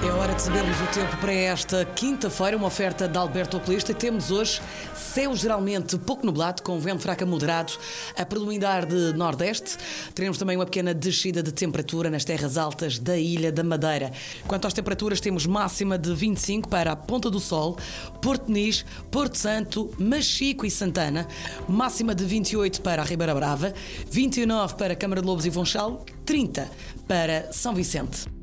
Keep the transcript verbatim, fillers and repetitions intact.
É hora de sabermos o tempo para esta quinta-feira, uma oferta de Alberto Oculista. E temos hoje céu geralmente pouco nublado, com vento fraco a moderado a predominar de nordeste. Teremos também uma pequena descida de temperatura nas terras altas da Ilha da Madeira. Quanto às temperaturas, temos máxima de vinte e cinco para a Ponta do Sol, Porto Nis, Porto Santo, Machico e Santana, máxima de vinte e oito para a Ribeira Brava, vinte e nove para Câmara de Lobos e Funchal, trinta para São Vicente.